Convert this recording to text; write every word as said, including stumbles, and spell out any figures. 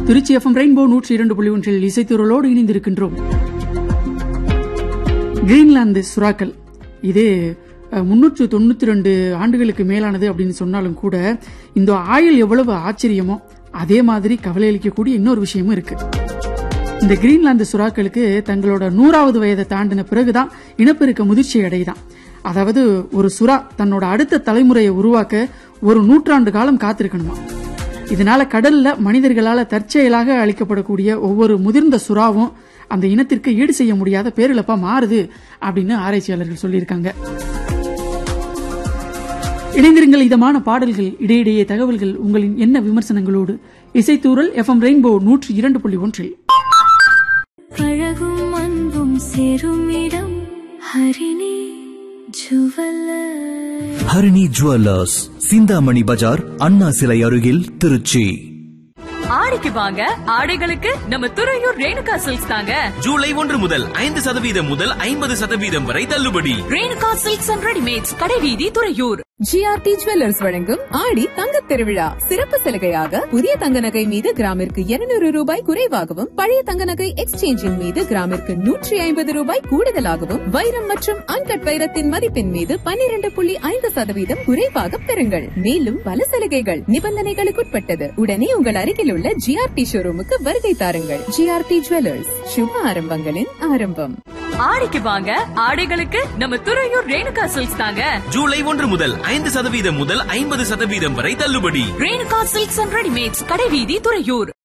Trichy FM rainbow நூற்றி இரண்டு புள்ளி ஒன்றில் இசைத்துறலோடு இணைந்திருக்கின்றோம். கிரீன்லாந்து சுறாக்கள் இது முன்னூற்று தொண்ணூத்தி ரெண்டு ஆண்டுகளுக்கு மேலானது அப்படின்னு சொன்னாலும் கூட இந்த ஆயுள் எவ்வளவு ஆச்சரியமோ அதே மாதிரி கவலை அளிக்கக்கூடிய இன்னொரு விஷயமும் இருக்கு. இந்த கிரீன்லாந்து சுறாக்களுக்கு தங்களோட நூறாவது வயதை தாண்டின பிறகுதான் இனப்பெருக்க முதிர்ச்சி அடைதான். அதாவது ஒரு சுறா தன்னோட அடுத்த தலைமுறையை உருவாக்க ஒரு நூற்றாண்டு காலம் காத்திருக்கணுமா. இதனால கடல்ல மனிதர்களால தற்செயலாக அளிக்கப்படக்கூடிய ஒவ்வொரு முதிர்ந்த சுறாவும் அந்த இனத்திற்கு ஈடு செய்ய முடியாத பேரிழப்பா மாறுது அப்படின்னு ஆராய்ச்சியாளர்கள் சொல்லியிருக்காங்க. இணைந்திருங்கள். இதமான பாடல்கள், இடையிடையே தகவல்கள், உங்களின் என்ன விமர்சனங்களோடு இசைத்தூரல் எஃப்எம் ரெயின்போ நூற்றி இரண்டு புள்ளி ஒன்றில். அழகும் அன்பும் சேரும் இடம் ஹரிணி ஜுவல்லர்ஸ். ஹரிணி ஜுவல்லர்ஸ், சிந்தாமணி பஜார், அண்ணா சிலை அருகில், திருச்சி. ஆடிக்கு வாங்க, ஆடைகளுக்கு நம்ம துறையூர் ரேணுகா சில்க்ஸ் தாங்க. ஜூலை ஒன்று முதல் ஐந்து சதவீதம் முதல் ஐம்பது சதவீதம் வரை தள்ளுபடி. ரேணுகா சில்க்ஸ் அண்ட் ரெடிமேட்ஸ், கடைவீதி, துறையூர். ஜிஆர்டி ஜுவல்லர்ஸ் வழங்கும் ஆடி தங்கத் திருவிழா சிறப்பு சலுகையாக புதிய தங்க நகை மீது கிராமிற்கு இருநூறு ரூபாய் குறைவாகவும், பழைய தங்க நகை எக்ஸ்சேஞ்சின் மீது கிராமிற்கு நூற்றி ஐம்பது ரூபாய் கூடுதலாகவும், வைரம் மற்றும் அன்கட் வைரத்தின் மதிப்பின் மீது பன்னிரண்டு புள்ளி ஐந்து சதவீதம் குறைவாக பெறுங்கள். மேலும் பல சலுகைகள் நிபந்தனைகளுக்குட்பட்டது. உடனே உங்கள் அருகில் உள்ள ஜிஆர்டி ஷோரூமுக்கு வருகை தாருங்கள். ஜிஆர்டி ஜுவல்லர்ஸ், சுப ஆரம்பங்களின் ஆரம்பம். ஆடிக்கு வாங்க, ஆடைகளுக்கு நம்ம துறையூர் ரேணுகா சில்க்ஸ் தாங்க. ஜூலை ஒன்று முதல் ஐந்து சதவீதம் முதல் ஐம்பது சதவீதம் வரை தள்ளுபடி. ரேணுகா சில்க்ஸ் அண்ட் ரெடிமேட்ஸ், கடைவீதி, துறையூர்.